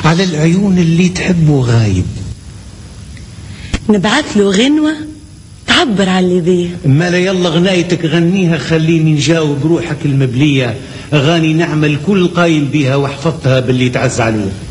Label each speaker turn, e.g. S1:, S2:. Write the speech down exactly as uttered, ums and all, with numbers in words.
S1: على العيون اللي تحبه غايب.
S2: نبعث له غنوة تعبر عن اللي بيه.
S1: ما لا يلا غنايتك غنيها، خليني نجاوب روحك المبلية. أغاني نعمل كل قايم بيها وحفظتها باللي تعز عليه.